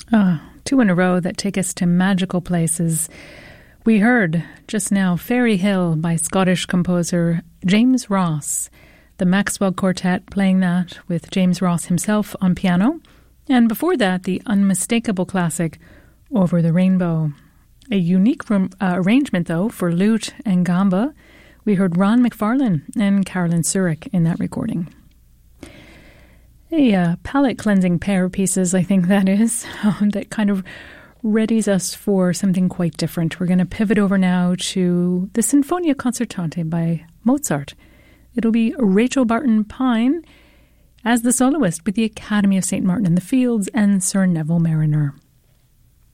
Two in a row that take us to magical places. We heard just now Fairy Hill by Scottish composer James Ross, the Maxwell Quartet playing that with James Ross himself on piano, and before that the unmistakable classic Over the Rainbow. A unique arrangement though for lute and gamba. We heard Ron McFarlane and Carolyn Surik in that recording. A palate-cleansing pair of pieces, I think that is, that kind of readies us for something quite different. We're going to pivot over now to the Sinfonia Concertante by Mozart. It'll be Rachel Barton Pine as the soloist with the Academy of St. Martin in the Fields and Sir Neville Mariner.